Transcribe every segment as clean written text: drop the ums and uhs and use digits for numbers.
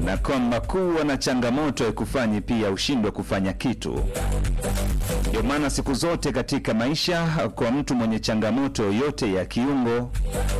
na kwamba kuwa na changamoto haikufanyi pia ushindwe kufanya kitu. Ndio maana siku zote katika maisha, kwa mtu mwenye changamoto yoyote ya kiungo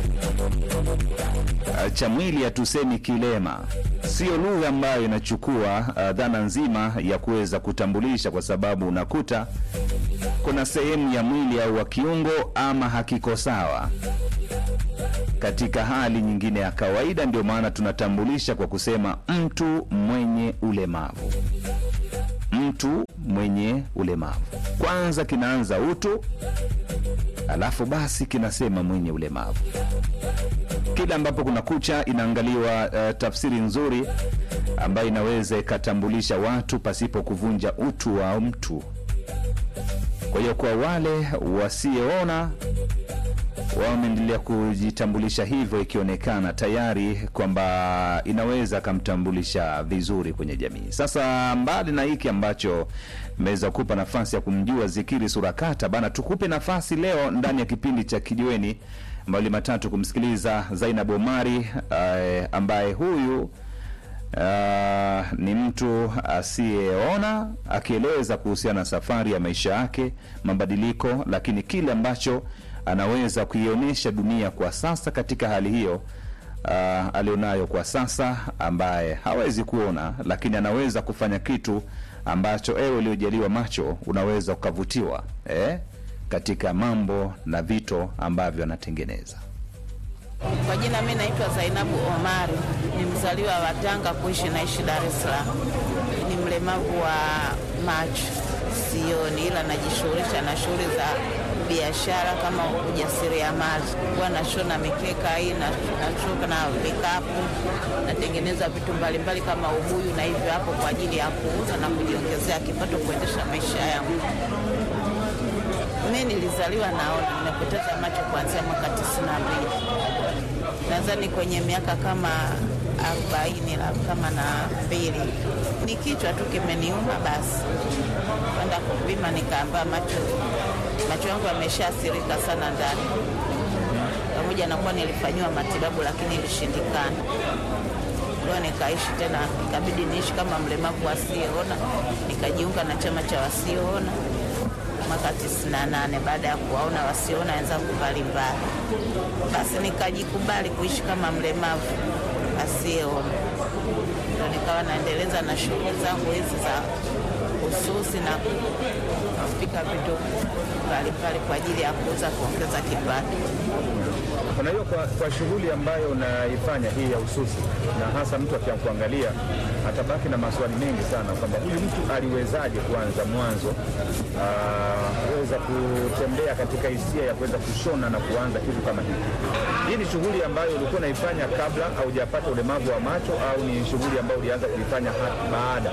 cha mwili, hatusemi kilema. Sio lugha ambayo inachukua dhana nzima ya kuweza kutambulisha, kwa sababu unakuta kuna sehemu ya mwili au wa kiungo ama hakiko sawa katika hali nyingine ya kawaida. Ndio maana tunatambulisha kwa kusema mtu mwenye ulemavu. Mtu mwenye ulemavu. Kwanza kinaanza utu, alafu basi kinasema mwenye ulemavu. Kila ambapo kuna kucha inaangaliwa tafsiri nzuri ambayo inaweza ikatambulisha watu pasipo kuvunja utu wa mtu. Kwa hiyo kwa wale wasioona, wameendelea kujitambulisha hivyo, ikionekana tayari kwamba inaweza kumtambulisha vizuri kwenye jamii. Sasa mbali na hiki ambacho nimeweza kukupa nafasi ya kumjua Zikiri Surakata bana, tukupe nafasi leo ndani ya kipindi cha Kijiweni mbali matatu kumsikiliza Zainab Omari, ambaye huyu ni mtu asiyeona, akieleza kuhusiana na safari ya maisha yake, mabadiliko, lakini kile ambacho anaweza kuionyesha dunia kwa sasa katika hali hiyo alionayo kwa sasa, ambaye hawezi kuona lakini anaweza kufanya kitu ambacho ewe uliojaliwa macho unaweza ukavutiwa katika mambo na vitu ambavyo anatengeneza. Kwa jina mimi naitwa Zainabu Omari, ni mzaliwa wa Tanga, naishi Dar es Salaam. Ni mlemavu wa macho, sioni, ila najishughulisha na shughuli za biashara kama ujasiriamali. Huwa nashona mikeka hii, nashuka na vikapu, natengeneza vitu mbalimbali kama ubuyu na hivyo hapo kwa ajili ya kuuza na kujiongezea kipato kuendesha maisha yangu. Mimi nilizaliwa naona, nimepoteza macho kuanzia mwaka 92. Nadhani kwenye miaka kama 40 kama na 2. Ni kichwa tu kimeniuma, basi kwenda kupima nikaambia macho yangu yameshaathirika sana ndani. Pamoja na kuwa nilifanywa matibabu lakini ilishindikana. Kwa nikaishi tena, ikabidi niishi kama mlemavu asiyeona, nikajiunga na chama cha wasioona mwaka 98 baada ya kuwaona wasioona wenzangu mbalimbali. Basi nikajikubali kuishi kama mlemavu asiyeona. Ndio nikawa naendeleza na shughuli zangu hizi za ususi na kupika vitu mbalimbali kwa ajili ya kuuza, kuongeza kipato. Kwa hiyo kwa shughuli ambayo unaifanya hii ya ususi, na hasa mtu akiangalia atabaki na maswali mengi sana kwamba huyu mtu aliwezaje kuanza mwanzo kuweza kutembea katika hisia ya kuweza kushona na kuanza kitu kama hiki. Hii ni shughuli ambayo ulikuwa unaifanya kabla haujapata ulemavu wa macho, au ni shughuli ambayo ulianza kuifanya baada?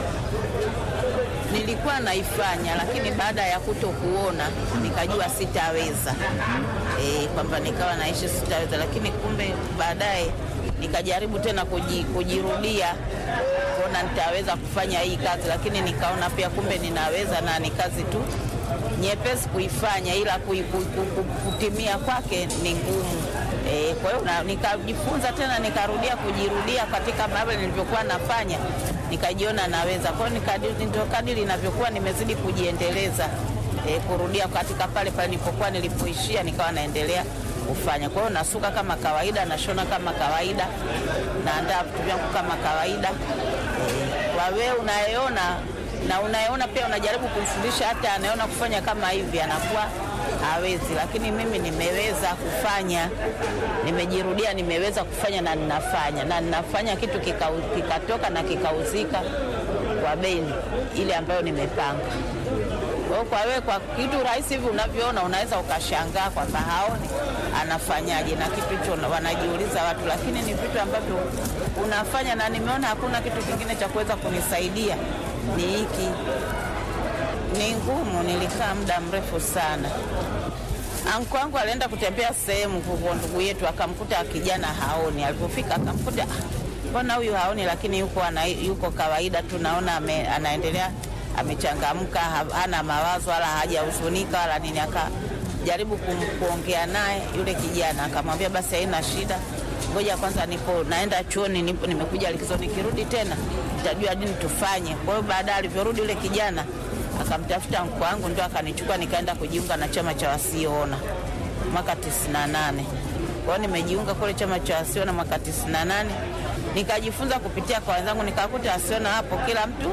Nilikuwa naifanya, lakini baada ya kutokuona nikajua sitaweza. Kwamba nikawa naishi sitaweza, lakini kumbe baadaye nikajaribu tena kujirudia kuona nitaweza kufanya hii kazi, lakini nikaona pia kumbe ninaweza, na ni kazi tu nyepesi kuifanya, ila kutimia kwake ni ngumu. Kwa hiyo nikajifunza tena, nikarudia kujirudia katika mambo nilivyokuwa nafanya, nikajiona naweza. Kwa hiyo ndio kadiri ninavyokuwa nimezidi kujiendeleza, kurudia katika pale nilipoishia, nikawa naendelea kufanya. Kwa hiyo nasuka kama kawaida, nashona kama kawaida, naandaa vitu vyangu kama kawaida. Wewe unayeona pia unajaribu kumfundisha, hata anayeona kufanya kama hivi anakuwa hawezi, lakini mimi nimeweza kufanya, nimejirudia, nimeweza kufanya na ninafanya kitu kikatoka na kikauzika kwa bei ile ambayo nimepanga. Kwa wewe kwa kitu rahisi hivi unavyoona, unaweza ukashangaa kwamba haoni anafanyaje, na kitu hicho wanajiuliza watu, lakini ni vitu ambavyo unafanya, na nimeona hakuna kitu kingine cha kuweza kunisaidia ni hiki. Ni ngumu, nilikaa muda mrefu sana. Anko wangu alienda kutembea sehemu kwa ndugu yetu, akamkuta kijana haoni. Alipofika akamkuta, mbona huyu haoni, lakini yuko kawaida tu, naona anaendelea, amechangamka, hana mawazo wala hajahuzunika wala nini. Akajaribu kuongea naye yule kijana, akamwambia basi haina shida, ngoja kwanza naenda chuoni, nimekuja likizo, nikirudi tena nitajua nini tufanye. Kwa hiyo baadaye alivyorudi yule kijana akamtafuta mkwe wangu, ndio akanichukua nikaenda kujiunga na chama cha wasioona mwaka 98. Kwa hiyo nimejiunga kule chama cha wasioona mwaka 98. Nikajifunza kupitia kwa wenzangu, nikakuta wasioona hapo kila mtu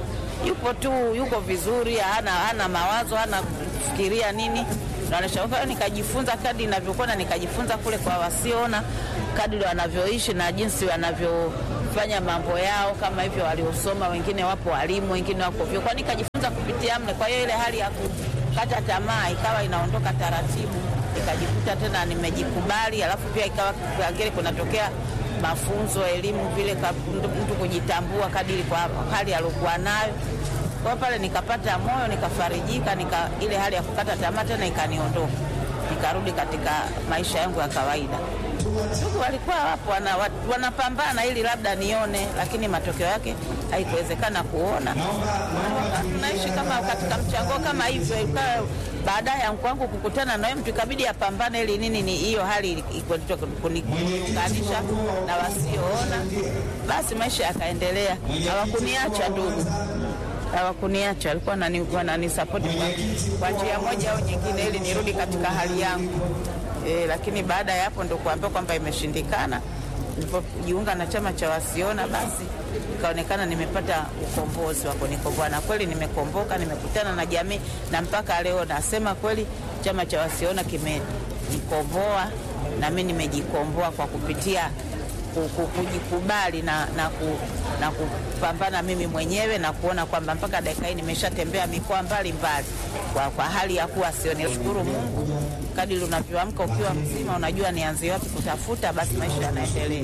yuko vizuri, hana mawazo, hana kufikiria nini. Na nikajifunza kadri ninavyokuwa, na nikajifunza kule kwa wasioona kadri wanavyoishi na jinsi wanavyofanya mambo yao, kama hivyo waliosoma, wengine wapo walimu, wengine wako vyo. Kwa nikajifunza kupitia mle. Kwa hiyo ile hali ya kukata tamaa ikawa inaondoka taratibu, nikajikuta tena nimejikubali. Alafu pia ikawa kile kunatokea mafunzo, elimu vile, mtu kujitambua kadiri kwa hali aliyokuwa nayo. Kwa pale nikapata moyo, nikafarijika, ile hali ya kukata tamaa tena ikaniondoka, nikarudi katika maisha yangu ya kawaida. Ndugu walikuwa wapo wanapambana ili labda nione, lakini matokeo yake haikuwezekana kuona. Tunaishi kama katika mchango kama hivyo. Baadaye ya mkwangu kukutana na mtu ikabidi apambane ili nini, ni hiyo hali kuniunganisha na wasioona. Basi maisha yakaendelea. Hawakuniacha ndugu, hawakuniacha, walikuwa wananisupport kwa njia moja au nyingine ili nirudi katika hali yangu. Lakini baada ya hapo ndo kuambiwa kwamba imeshindikana. Nilipojiunga na chama cha wasioona, basi ikaonekana nimepata ukombozi wa kunikomboa, na kweli nimekomboka, nimekutana na jamii, na mpaka leo nasema kweli chama cha wasioona kimenikomboa, na mimi nimejikomboa kwa kupitia kujikubali na kupambana mimi mwenyewe, na kuona kwamba mpaka dakika hii nimeshatembea mikoa mbalimbali kwa hali ya kuwa sioni. Nashukuru Mungu, kadri unavyoamka ukiwa mzima unajua nianze wapi kutafuta, basi maisha yanaendelea.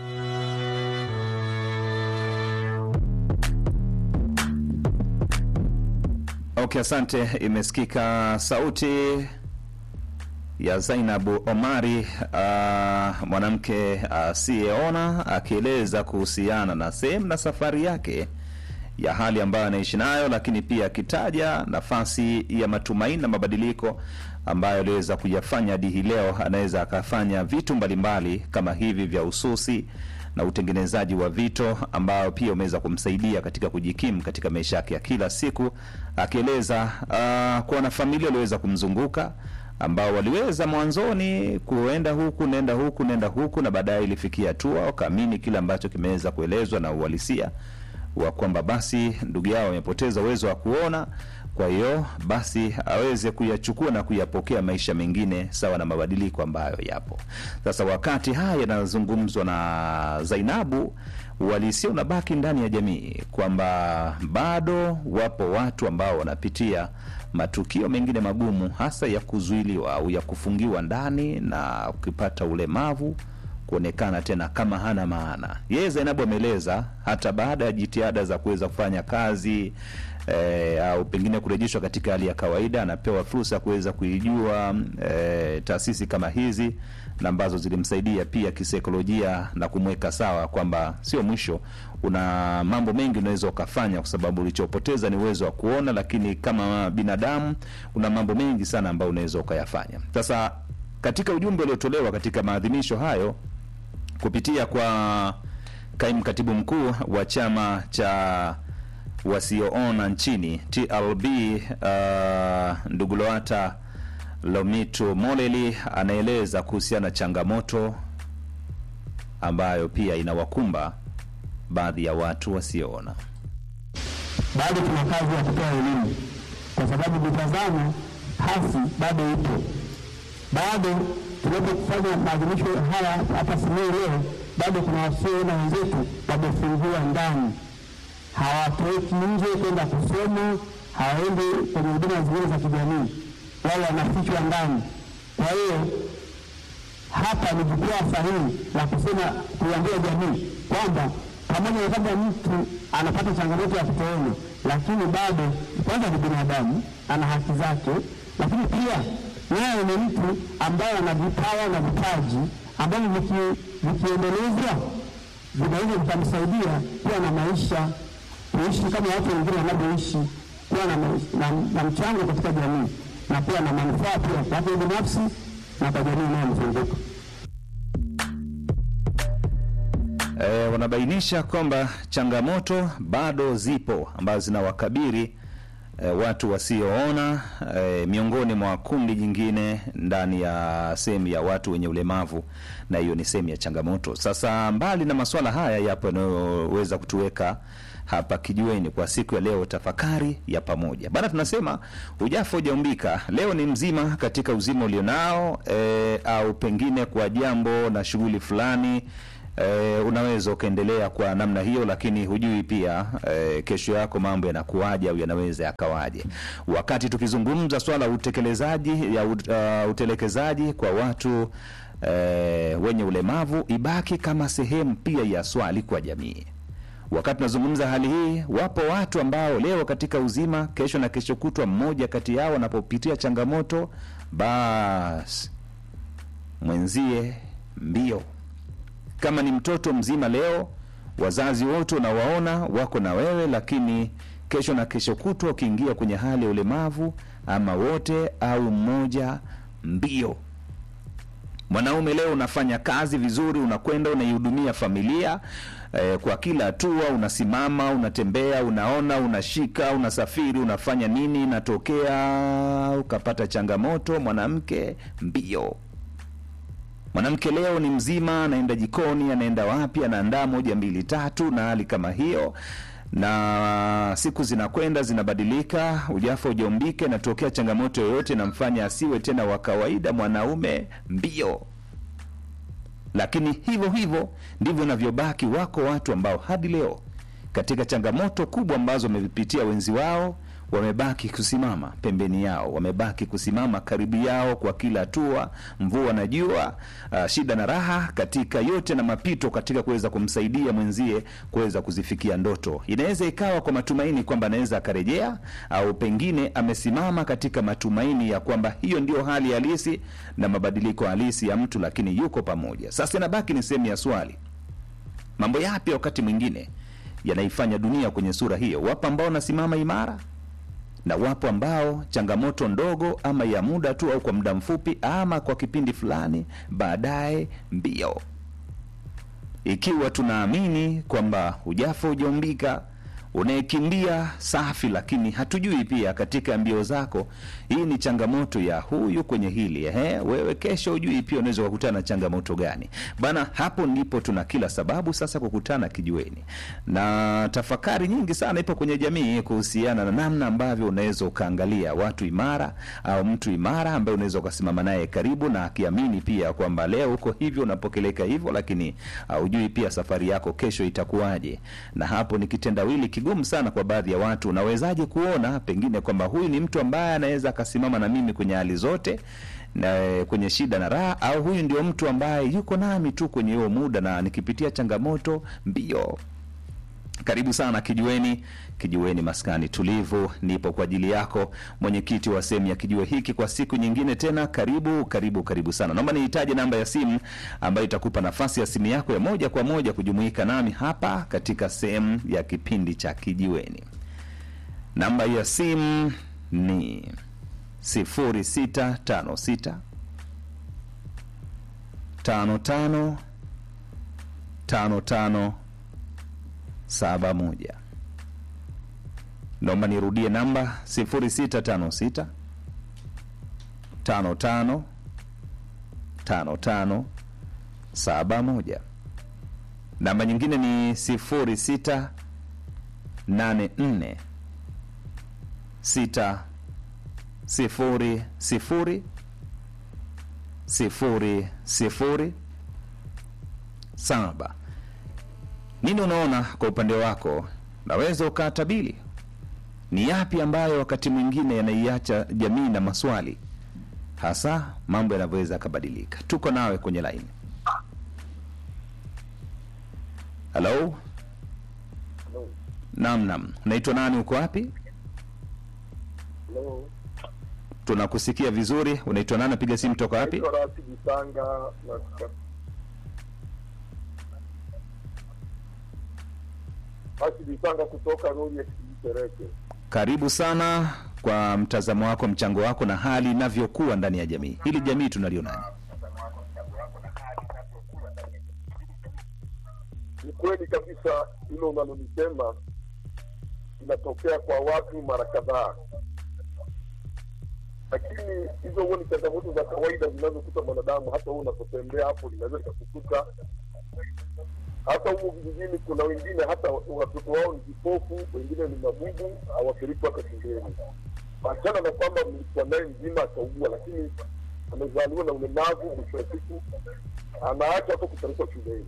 Okay, asante. Imesikika sauti ya Zainabu Omari, mwanamke asiyeona, akieleza kuhusiana na sehemu na safari yake ya hali ambayo anaishi nayo, lakini pia akitaja nafasi ya matumaini na mabadiliko ambayo aliweza kuyafanya hadi hii leo. Anaweza akafanya vitu mbalimbali kama hivi vya ususi na utengenezaji wa vito, ambao pia umeweza kumsaidia katika kujikimu katika maisha yake ya kila siku, akieleza kwa na familia waliweza kumzunguka, ambao waliweza mwanzoni kuenda huku nenda huku, na baadaye ilifikia hatua wakaamini kile ambacho kimeweza kuelezwa na uhalisia wa kwamba basi ndugu yao amepoteza uwezo wa kuona. Kwa hiyo basi aweze kuyachukua na kuyapokea maisha mengine sawa na mabadiliko ambayo yapo. Sasa wakati haya yanazungumzwa na Zainabu, uhalisia unabaki ndani ya jamii kwamba bado wapo watu ambao wanapitia matukio mengine magumu, hasa ya kuzuiliwa au ya kufungiwa ndani, na ukipata ulemavu kuonekana tena kama hana maana. Yeye Zainabu ameeleza hata baada ya jitihada za kuweza kufanya kazi au pengine kurejeshwa katika hali ya kawaida, anapewa fursa ya kuweza kuijua taasisi kama hizi, na ambazo zilimsaidia pia kisaikolojia na kumweka sawa kwamba sio mwisho. Una mambo mengi unaweza ukafanya, kwa sababu ulichopoteza ni uwezo wa kuona, lakini kama binadamu una mambo mengi sana ambayo unaweza ukayafanya. Sasa katika ujumbe uliotolewa katika maadhimisho hayo kupitia kwa kaimu katibu mkuu wa chama cha wasioona nchini TLB, ndugu Loata Lomitu Moleli, anaeleza kuhusiana na changamoto ambayo pia inawakumba baadhi ya watu wasioona. Bado tuna kazi ya kutoa elimu, kwa sababu mitazamo hasi bado ipo. Bado tunapofanya maadhimisho haya hapa Simiyu leo, bado kuna wasioona wenzetu wamefungiwa ndani, hawatoki nje kwenda kusoma, hawaendi kwenye huduma zingine za kijamii, wale wanafichwa ndani. Kwa hiyo hapa ni jukwaa sahihi la kusema, kuambia jamii kwamba pamoja na kwamba mtu anapata changamoto ya kutoona, lakini bado kwanza ni binadamu, ana haki zake, lakini pia yeye ni mtu ambaye ana vipawa na vipaji ambavyo vikiendelezwa vinaweza vikamsaidia kuwa na maisha, kuishi kama watu wengine wanavyoishi, kuwa na mchango katika jamii, na kuwa na manufaa pia kwa watu binafsi na kwa jamii inayomzunguka. wanabainisha kwamba changamoto bado zipo ambazo zinawakabiri watu wasioona miongoni mwa kundi jingine ndani ya sehemu ya watu wenye ulemavu, na hiyo ni sehemu ya changamoto. Sasa mbali na masuala haya yapo yanayoweza kutuweka hapa kijiweni kwa siku ya leo, tafakari ya pamoja. Bana, tunasema hujafa hujaumbika. Leo ni mzima katika uzima ulionao, au pengine kwa jambo na shughuli fulani unaweza ukaendelea kwa namna hiyo, lakini hujui pia kesho yako mambo yanakuaje au yanaweza yakawaje. Wakati tukizungumza swala utekelezaji ya utelekezaji kwa watu wenye ulemavu, ibaki kama sehemu pia ya swali kwa jamii. Wakati tunazungumza hali hii, wapo watu ambao leo katika uzima, kesho na kesho kutwa, mmoja kati yao anapopitia changamoto, basi mwenzie mbio. Kama ni mtoto mzima leo, wazazi wote unawaona wako na wewe, lakini kesho na kesho kutwa ukiingia kwenye hali ya ulemavu, ama wote au mmoja, mbio. Mwanaume leo unafanya kazi vizuri, unakwenda unaihudumia familia, kwa kila hatua unasimama, unatembea, unaona, unashika, unasafiri, unafanya nini, natokea ukapata changamoto, mwanamke mbio. Mwanamke leo ni mzima, anaenda jikoni, anaenda wapi, anaandaa 1 2 3 na hali kama hiyo, na siku zinakwenda zinabadilika, hujafa hujaumbike, natokea changamoto yoyote namfanya asiwe tena wa kawaida, mwanaume mbio. Lakini hivyo hivyo ndivyo navyobaki. Wako watu ambao hadi leo katika changamoto kubwa ambazo wamevipitia wenzi wao, wamebaki kusimama pembeni yao, wamebaki kusimama karibu yao kwa kila hatua, mvua na jua, shida na raha, katika yote na mapito, katika kuweza kumsaidia mwenzie kuweza kuzifikia ndoto. Inaweza ikawa kwa matumaini kwamba anaweza akarejea, au pengine amesimama katika matumaini ya kwamba hiyo ndio hali halisi na mabadiliko halisi ya mtu, lakini yuko pamoja. Sasa inabaki ni sehemu ya swali, mambo yapi wakati mwingine yanaifanya dunia kwenye sura hiyo? Wapo ambao wanasimama imara, na wapo ambao changamoto ndogo ama ya muda tu, au kwa muda mfupi, ama kwa kipindi fulani, baadaye mbio. Ikiwa tunaamini kwamba hujafa hujaumbika, unayekimbia safi, lakini hatujui pia katika mbio zako hii ni changamoto ya huyu kwenye hili, wewe kesho hujui pia unaweza kukutana na changamoto gani bana. Hapo ndipo tuna kila sababu sasa kukutana kijiweni, na tafakari nyingi sana ipo kwenye jamii kuhusiana na namna ambavyo unaweza ukaangalia watu imara au mtu imara ambaye unaweza ukasimama naye karibu, na akiamini pia kwamba leo uko hivyo, unapokeleka hivyo, lakini hujui pia safari yako kesho itakuwaje. Na hapo ni kitendawili kigumu sana kwa baadhi ya watu. Unawezaje kuona pengine kwamba huyu ni mtu ambaye anaweza akasimama na mimi kwenye hali zote, na kwenye shida na raha, au huyu ndio mtu ambaye yuko nami tu kwenye huo muda na nikipitia changamoto mbio. Karibu sana kijiweni. Kijiweni maskani tulivu, nipo kwa ajili yako, mwenyekiti wa sehemu ya kijiwe hiki kwa siku nyingine tena. Karibu sana. Naomba nihitaji namba ya simu ambayo itakupa nafasi ya simu yako ya moja kwa moja kujumuika nami hapa katika sehemu ya kipindi cha kijiweni. Namba ya simu ni 0656 55 55 71. Naomba nirudie namba 0656 55 55 71. Namba nyingine ni 0684 6 0 0 0 0 7. Nini unaona kwa upande wako? Naweza ukatabili ni yapi ambayo wakati mwingine yanaiacha jamii na maswali, hasa mambo yanavyoweza kubadilika. Tuko nawe kwenye line. Hello? Naam. Unaitwa nani, uko wapi? Hello. Tunakusikia vizuri. Unaitwa nani, piga simu toka wapi? Asibisanga kutoka Rori ya Kitereke. Karibu sana kwa mtazamo wako, mchango wako na hali inavyokuwa ndani ya jamii. Hili jamii tunalionaje? Ni kweli kabisa hilo unalolisema inatokea kwa watu mara kadhaa, lakini hizo huwa ni changamoto za kawaida zinazokuta mwanadamu. Hata wewe unapotembea hapo linaweza likakukuta. Hata huko vijijini kuna wengine hata watoto wao ni vipofu, wengine ni mabubu, hawapeleki hata shuleni. Achana na kwamba mlikuwa naye mzima akaugua, lakini amezaliwa na ulemavu, mwisho wa siku anaacha hapo kupelekwa shuleni.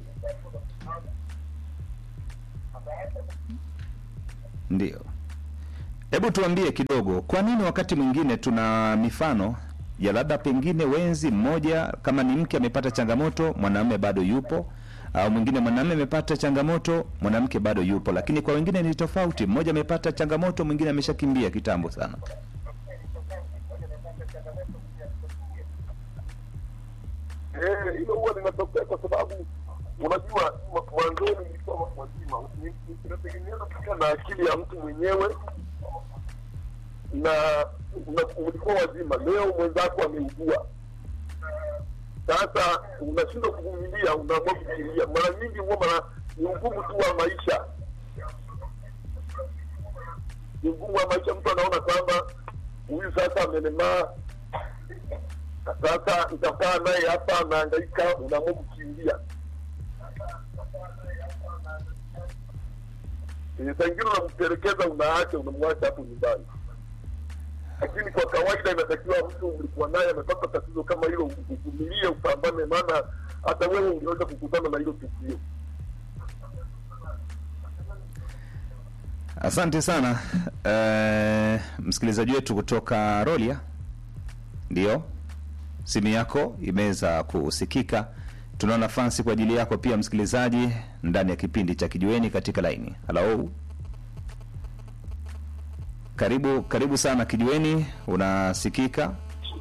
Ndio. Hebu tuambie kidogo, kwa nini wakati mwingine tuna mifano ya labda pengine wenzi mmoja, kama ni mke amepata changamoto, mwanamume bado yupo, au mwingine mwanamume amepata changamoto, mwanamke bado yupo, lakini kwa wengine ni tofauti, mmoja amepata changamoto, mwingine ameshakimbia kitambo sana. Hilo huwa linatokea kwa sababu unajua mwanzoni nilikuwa wazima, inategemeana pia na akili ya mtu mwenyewe, na ulikuwa wazima, leo mwenzako ameugua. Sasa unashindwa kuvumilia, unaamua kukimbia. Mara nyingi huwa ni ugumu tu wa maisha, ni ugumu wa maisha. Mtu anaona kwamba huyu sasa amelemaa, sasa nitakaa naye hapa anahangaika, unaamua kukimbia. Saa ingine unampelekeza, unaacha, unamwacha hapo nyumbani. Lakini kwa kawaida inatakiwa mtu mlikuwa naye amepata tatizo kama hilo, uvumilie, upambane, maana hata wewe ungeweza kukutana na hilo tukio. Asante sana msikilizaji wetu kutoka Rolia. Ndio, simu yako imeweza kusikika. Tuna nafasi kwa ajili yako pia msikilizaji ndani ya kipindi cha Kijiweni katika laini. Hello. Karibu sana Kijiweni, unasikika?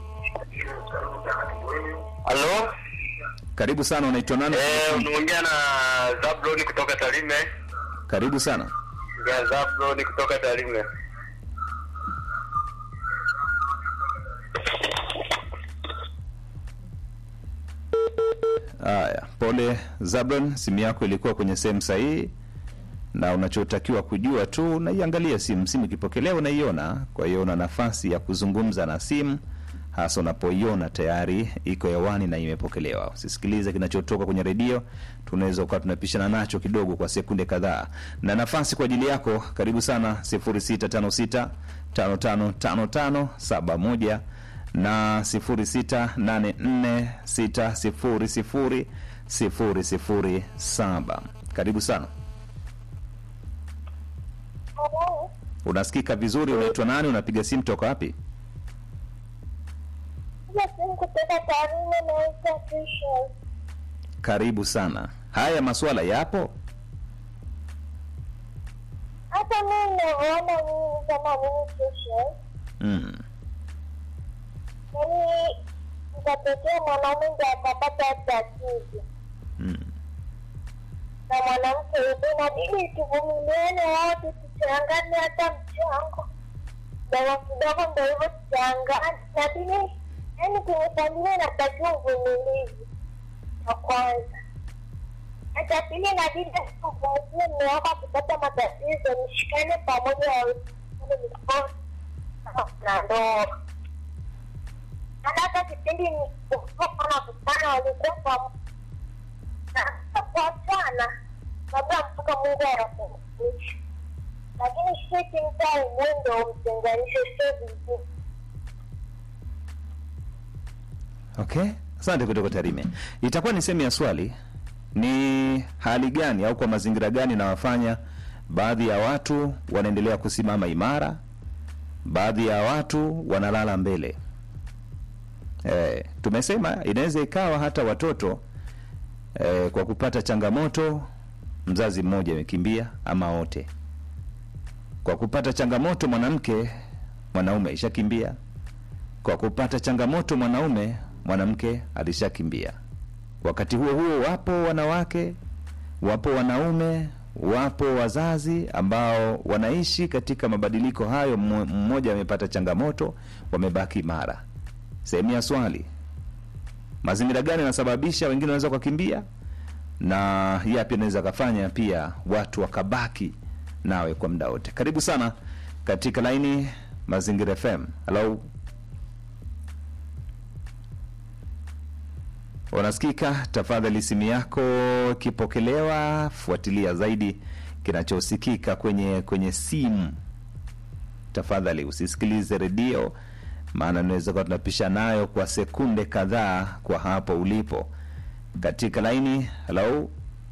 Halo? Karibu sana, unaitwa nani? Unaongea na Zabloni kutoka Tarime. Karibu sana. Ya Zabloni kutoka Tarime. Haya, pole Zablon, simu yako ilikuwa kwenye sehemu sahihi, na unachotakiwa kujua tu unaiangalia simu ikipokelewa unaiona. Kwa hiyo una nafasi ya kuzungumza na simu hasa unapoiona tayari iko hewani na imepokelewa. Usisikilize kinachotoka kwenye redio, tunaweza kuwa tunapishana nacho kidogo kwa sekunde kadhaa. Na nafasi kwa ajili yako, karibu sana 0656 555571 na 0684600007. Karibu sana. Unasikika vizuri, unaitwa nani, unapiga simu toka wapi? Karibu sana. Haya maswala yapo? Hata mimi naona mimi kama mimi kesho. Yaani ikatokea mwanaume ndiye akapata tatizo. Na mwanamke inabidi tuvumiliane wote, tuchangane hata mchango. Dawa kidogo ndio hivyo tuchangane. Lakini yaani kwenye familia inatakiwa uvumilivu wa kwanza. Hata pili inabidi tuvumilie mume wako akipata matatizo, mshikane pamoja na ndoa. Hata kipindi ni kukana walikuwa pamoja. Na kwa sana labda mpaka Mungu anakumbusha, lakini sisi mtaa mwendo umtenganishe sio vizuri. Okay, asante kutoka Tarime. Itakuwa ni sehemu ya swali, ni hali gani au kwa mazingira gani na wafanya baadhi ya watu wanaendelea kusimama imara, baadhi ya watu wanalala mbele. Tumesema inaweza ikawa hata watoto kwa kupata changamoto mzazi mmoja amekimbia ama wote. Kwa kupata changamoto mwanaume ishakimbia. Kwa kupata changamoto mwanamke alishakimbia. Wakati huo wapo wanawake, wapo wanaume, wapo wazazi ambao wanaishi katika mabadiliko hayo. Mmoja amepata changamoto, wamebaki imara. Sehemu ya swali, mazingira gani yanasababisha wengine wanaweza kukimbia, na yapi anaweza kafanya pia watu wakabaki nawe kwa muda wote. Karibu sana katika laini Mazingira FM. Hello. Unasikika? Tafadhali simu yako kipokelewa, fuatilia zaidi kinachosikika kwenye simu. Tafadhali usisikilize redio, maana naweza kuwa tunapisha nayo kwa sekunde kadhaa kwa hapo ulipo. Katika laini, hello.